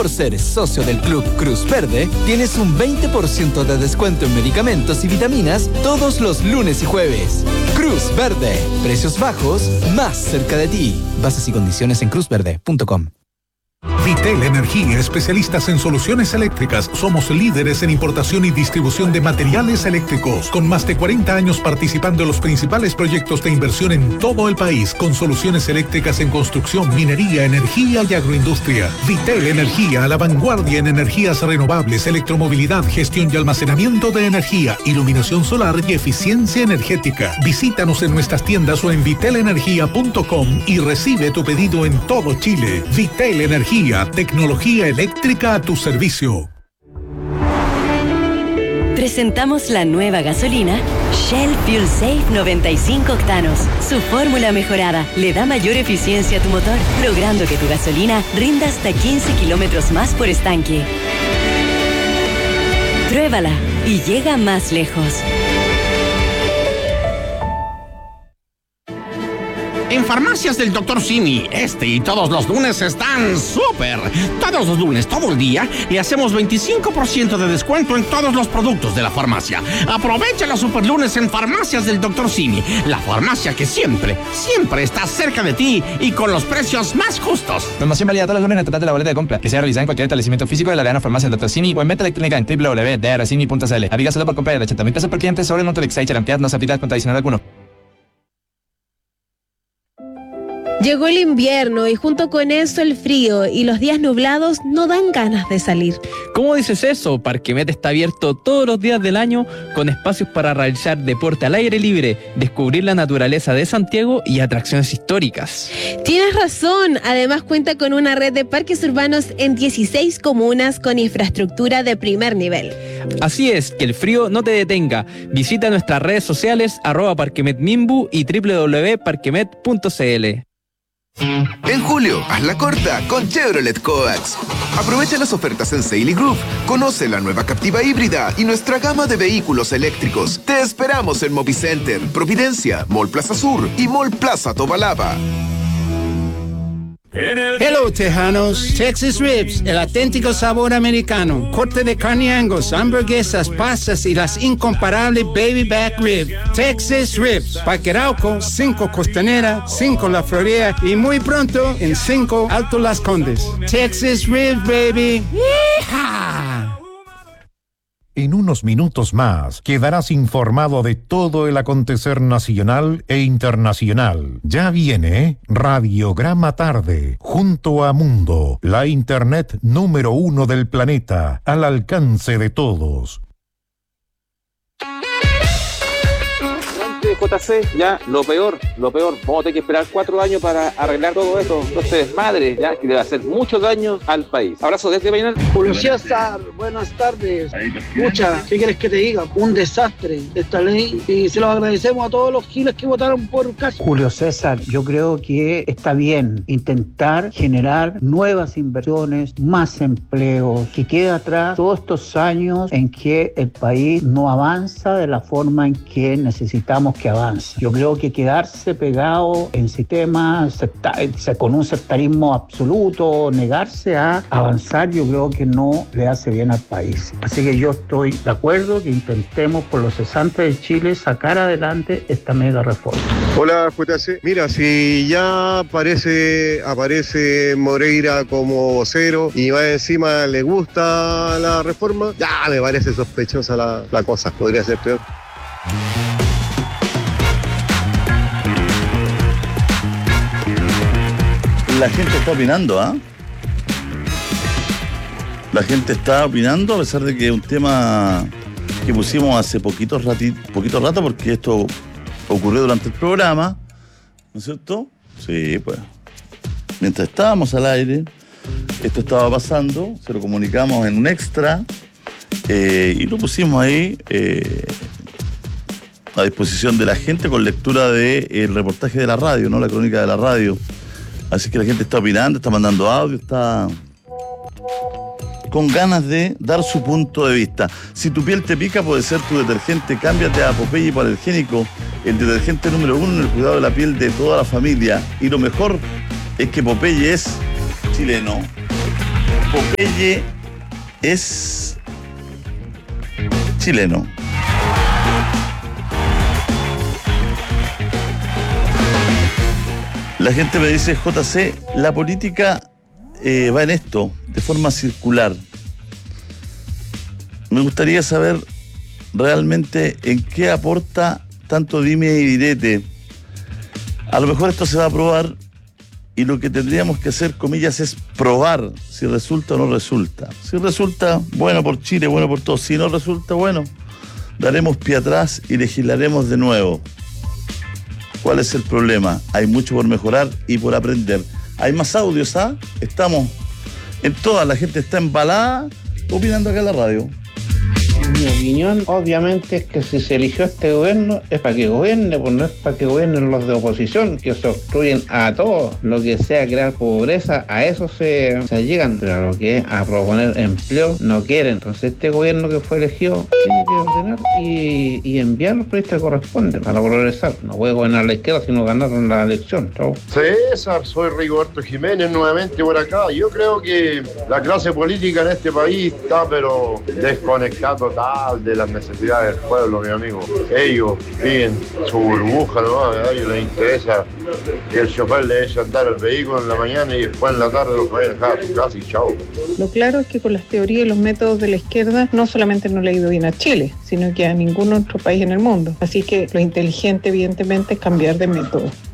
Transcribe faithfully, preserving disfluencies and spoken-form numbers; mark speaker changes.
Speaker 1: Por ser socio del Club Cruz Verde, tienes un veinte por ciento de descuento en medicamentos y vitaminas todos los lunes y jueves. Cruz Verde, precios bajos, más cerca de ti. Bases y condiciones en cruz verde punto com.
Speaker 2: Vitel Energía, especialistas en soluciones eléctricas. Somos líderes en importación y distribución de materiales eléctricos, con más de cuarenta años participando en los principales proyectos de inversión en todo el país, con soluciones eléctricas en construcción, minería, energía y agroindustria. Vitel Energía, a la vanguardia en energías renovables, electromovilidad, gestión y almacenamiento de energía, iluminación solar y eficiencia energética. Visítanos en nuestras tiendas o en vitel energía punto com y recibe tu pedido en todo Chile. Vitel Energía, tecnología eléctrica a tu servicio.
Speaker 3: Presentamos la nueva gasolina Shell Fuel Safe noventa y cinco octanos. Su fórmula mejorada le da mayor eficiencia a tu motor, logrando que tu gasolina rinda hasta quince kilómetros más por estanque. Pruébala y llega más lejos.
Speaker 4: En Farmacias del doctor Simi, este y todos los lunes están súper. Todos los lunes, todo el día, le hacemos veinticinco por ciento de descuento en todos los productos de la farmacia. Aprovecha los super lunes en Farmacias del doctor Simi, la farmacia que siempre, siempre está cerca de ti y con los precios más justos.
Speaker 5: Promoción válida todos los lunes en el total de la boleta de compra, que sea realizada en cualquier establecimiento físico de la Arena Farmacia del doctor Simi o en venta electrónica en doble u doble u doble u punto d r simi punto c l. Aplica solo por compra de ochenta mil pesos por cliente sobre el monto de Excite cantidad no se aplica con adicional alguno.
Speaker 6: Llegó el invierno y junto con eso el frío y los días nublados no dan ganas de salir.
Speaker 7: ¿Cómo dices eso? Parquemet está abierto todos los días del año con espacios para realizar deporte al aire libre, descubrir la naturaleza de Santiago y atracciones históricas.
Speaker 6: Tienes razón, además cuenta con una red de parques urbanos en dieciséis comunas con infraestructura de primer nivel.
Speaker 7: Así es, que el frío no te detenga. Visita nuestras redes sociales arroba parquemetmimbu y doble u doble u doble u punto parquemet punto c l.
Speaker 8: En julio, haz la corta con Chevrolet Coax. Aprovecha las ofertas en Sale y Group. Conoce la nueva Captiva híbrida y nuestra gama de vehículos eléctricos. Te esperamos en Movicenter, Providencia, Mall Plaza Sur y Mall Plaza Tobalaba.
Speaker 9: Hello, tejanos. Texas Ribs, el auténtico sabor americano. Corte de carne Angus, hamburguesas, pastas y las incomparables Baby Back Rib. Texas Ribs, Parque Arauco, cinco Costanera, cinco La Florida y muy pronto en cinco Alto Las Condes. Texas Ribs, baby. ¡Yeehaw!
Speaker 2: En unos minutos más quedarás informado de todo el acontecer nacional e internacional. Ya viene Radiograma Tarde, junto a Mundo, la internet número uno del planeta, al alcance de todos.
Speaker 10: J C, ya, lo peor, lo peor, vamos a tener que esperar cuatro años para arreglar todo esto, entonces desmadre, ya, que debe hacer mucho daño al país. Abrazo desde Peñal.
Speaker 11: Julio César, buenas tardes. Escucha, ¿qué quieres que te diga? Un desastre esta ley y se lo agradecemos a todos los giles que votaron por caso.
Speaker 12: Julio César, yo creo que está bien intentar generar nuevas inversiones, más empleos, que quede atrás todos estos años en que el país no avanza de la forma en que necesitamos que avance. Yo creo que quedarse pegado en sistemas secta- con un sectarismo absoluto, negarse a avanzar, yo creo que no le hace bien al país. Así que yo estoy de acuerdo que intentemos por los cesantes de Chile sacar adelante esta mega reforma.
Speaker 13: Hola, J C. Mira, si ya aparece, aparece Moreira como vocero y más encima le gusta la reforma, ya me parece sospechosa la, la cosa. Podría ser peor.
Speaker 14: La gente está opinando, ¿ah? ¿eh? La gente está opinando a pesar de que es un tema que pusimos hace poquito, rati, poquito rato, porque esto ocurrió durante el programa, ¿no es cierto? Sí, pues. Mientras estábamos al aire, esto estaba pasando, se lo comunicamos en un extra eh, y lo pusimos ahí eh, a disposición de la gente con lectura del reportaje de la radio, ¿no? La crónica de la radio. Así que la gente está opinando, está mandando audio, está con ganas de dar su punto de vista. Si tu piel te pica, puede ser tu detergente. Cámbiate a Popeye Hipoalergénico, el detergente número uno en el cuidado de la piel de toda la familia. Y lo mejor es que Popeye es chileno. Popeye es chileno. La gente me dice, J C, la política eh, va en esto, de forma circular. Me gustaría saber realmente en qué aporta tanto dime y direte. A lo mejor esto se va a probar y lo que tendríamos que hacer, comillas, es probar si resulta o no resulta. Si resulta, bueno por Chile, bueno por todos. Si no resulta, bueno, daremos pie atrás y legislaremos de nuevo. ¿Cuál es el problema? Hay mucho por mejorar y por aprender. Hay más audios, ¿ah? Estamos en toda, la gente está embalada opinando acá en la radio.
Speaker 15: Mi opinión, obviamente, es que si se eligió este gobierno es para que gobierne, pues no es para que gobiernen los de oposición, que se obstruyen a todos. Lo que sea crear pobreza, a eso se, se llegan, pero a lo que es a proponer empleo, no quieren. Entonces este gobierno que fue elegido tiene que ordenar y, y enviar los proyectos que corresponden para progresar. No puede gobernar la izquierda si no ganaron la elección. Chau.
Speaker 16: César, soy Rigoberto Jiménez nuevamente por acá. Yo creo que la clase política en este país está pero desconectada total de las necesidades del pueblo, mi amigo. Ellos viven su burbuja nomás, a ellos les interesa que el chofer le eche a andar el vehículo en la mañana y después en la tarde lo pueden dejar a su casa y chao.
Speaker 17: Lo claro es que con las teorías y los métodos de la izquierda no solamente no le ha ido bien a Chile, sino que a ningún otro país en el mundo. Así que lo inteligente, evidentemente, es cambiar de método.